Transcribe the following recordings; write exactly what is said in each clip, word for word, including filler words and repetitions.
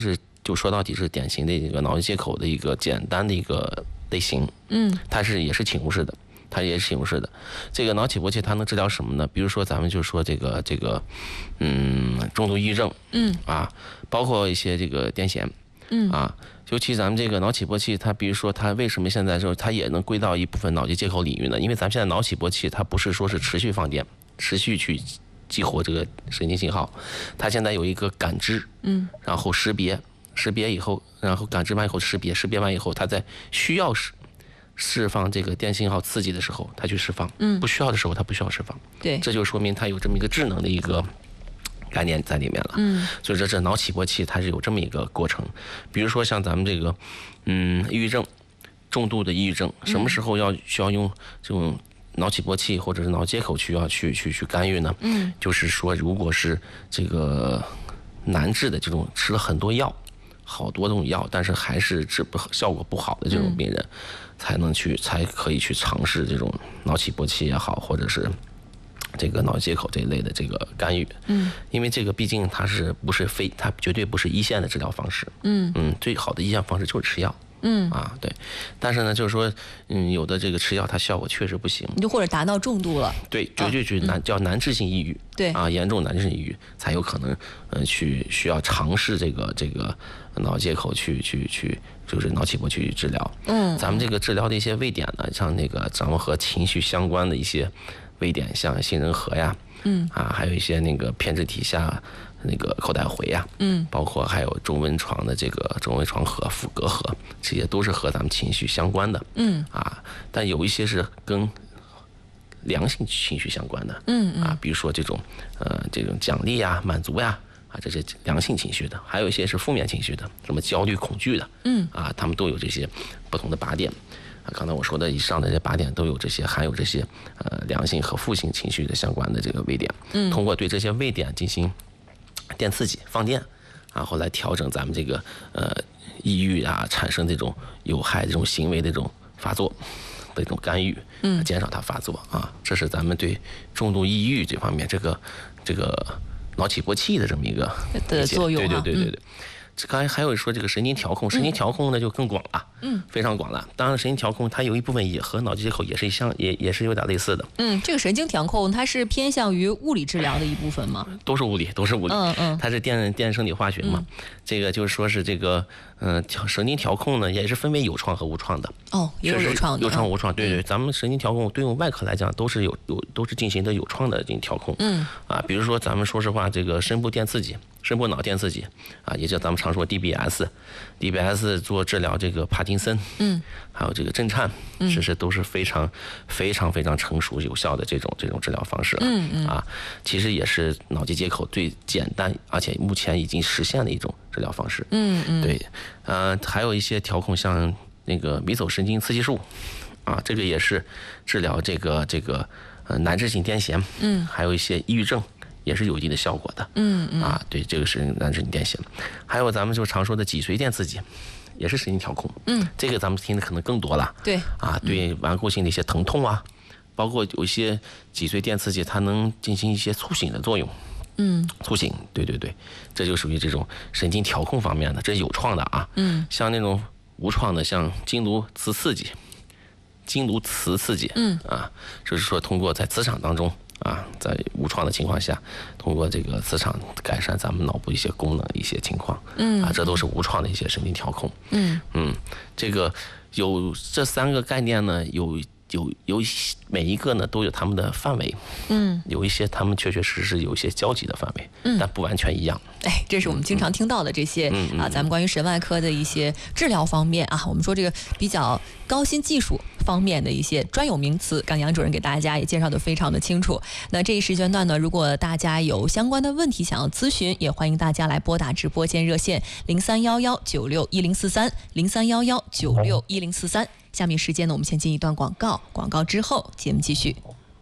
是就说到底是典型的一个脑机接口的一个简单的一个类型，嗯，它是也是侵入式的，它也是侵入式的。这个脑起搏器它能治疗什么呢？比如说咱们就说这个这个，嗯，重度抑郁症，嗯啊，包括一些这个癫痫，嗯啊，尤其咱们这个脑起搏器，它比如说它为什么现在说它也能归到一部分脑机接口领域呢？因为咱们现在脑起搏器它不是说是持续放电，持续去激活这个神经信号，它现在有一个感知，嗯，然后识别。识别以后，然后感知完以后识别，识别完以后，它在需要释释放这个电信号刺激的时候，它去释放；嗯，不需要的时候，它不需要释放。 对， 这就说明它有这么一个智能的一个概念在里面了。嗯，所以说这脑起搏器它是有这么一个过程。比如说像咱们这个，嗯，抑郁症，重度的抑郁症，什么时候要需要用这种脑起搏器或者是脑接口需要去去去干预呢？嗯，就是说，如果是这个难治的这种吃了很多药。好多种药，但是还是治不效果不好的这种病人，嗯、才能去才可以去尝试这种脑起搏器也好，或者是这个脑接口这一类的这个干预。嗯，因为这个毕竟它是不是非它绝对不是一线的治疗方式。嗯嗯，最好的一线方式就是吃药。嗯啊对，但是呢，就是说，嗯，有的这个吃药它效果确实不行， 就或者达到重度了， 对，绝对是难、啊嗯、叫难治性抑郁， 对啊，严重难治性抑郁才有可能，呃，去需要尝试这个这个脑接口去去去，就是脑起搏去治疗。嗯，咱们这个治疗的一些位点呢，像那个咱们和情绪相关的一些位点，像杏仁核呀，嗯啊，还有一些那个胼胝体下。那个口袋回呀、啊，嗯，包括还有中温床的这个中温床核、腹膈核，这些都是和咱们情绪相关的，嗯啊，但有一些是跟良性情绪相关的，嗯啊，比如说这种呃这种奖励呀、满足呀，啊，这是良性情绪的，还有一些是负面情绪的，什么焦虑、恐惧的，嗯啊，他们都有这些不同的靶点。啊，刚才我说的以上的这靶点都有这些含有这些呃良性和负性情绪的相关的这个位点，嗯，通过对这些位点进行电刺激放电，然后来调整咱们这个呃抑郁啊产生这种有害这种行为的这种发作的一种干预，嗯，减少它发作啊，这是咱们对重度抑郁这方面这个这个脑起搏器的这么一个的作用、啊， 对对对对对。嗯，这刚才还有说这个神经调控，神经调控呢就更广了，嗯，非常广了。当然，神经调控它有一部分也和脑机接口也是相也也是有点类似的。 嗯，这个神经调控它是偏向于物理治疗的一部分吗？ 都是物理，都是物理。嗯嗯，它是电电生理化学嘛。嗯、这个就是说是这个，嗯、呃，神经调控呢也是分为有创和无创的。 哦，也有有创的。 有创无创，对对，咱们神经调控对于外科来讲都是有有都是进行的有创的进行调控。嗯啊，比如说咱们说实话，这个深部电刺激。深部脑电刺激啊，也叫咱们常说 D B S，D B S 做治疗这个帕金森，嗯，还有这个震颤，其实都是非常非常非常成熟有效的这种这种治疗方式了，嗯嗯啊，其实也是脑机接口最简单，而且目前已经实现的一种治疗方式，嗯嗯，对，呃，还有一些调控，像那个迷走神经刺激术，啊，这个也是治疗这个这个呃难治性癫痫，嗯，还有一些抑郁症。也是有一定的效果的，嗯嗯啊，对，这个是难治性癫痫，还有咱们就常说的脊髓电刺激，也是神经调控，嗯，这个咱们听的可能更多了， 对， 啊，对顽固性的一些疼痛啊，包括有一些脊髓电刺激，它能进行一些促醒的作用，嗯，促醒，对对对，这就属于这种神经调控方面的，这是有创的啊，嗯，像那种无创的，像经颅磁刺激，经颅磁刺激，嗯啊，就是说通过在磁场当中。啊，在无创的情况下，通过这个磁场改善咱们脑部一些功能、一些情况，嗯，啊，这都是无创的一些神经调控，嗯嗯，这个有这三个概念呢，有有有每一个呢都有他们的范围，嗯，有一些他们确确实实有一些交集的范围，嗯，但不完全一样。 哎，这是我们经常听到的这些、嗯、啊，咱们关于神外科的一些治疗方面啊，我们说这个比较高新技术方面的一些专有名词，刚杨主任给大家也介绍的非常的清楚。那这一时间段呢，如果大家有相关的问题想要咨询，也欢迎大家来拨打直播间热线零三幺幺九六一零四三零三幺幺九六一零四三。下面时间呢，我们先进一段广告，广告之后节目继续。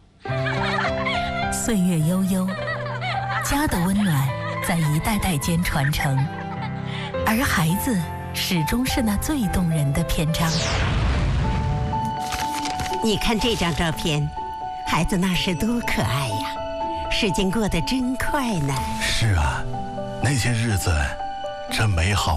岁月悠悠，家的温暖在一代代间传承，而孩子始终是那最动人的篇章。 你看这张照片，孩子那时多可爱呀，时间过得真快呢。 是啊，那些日子真美好。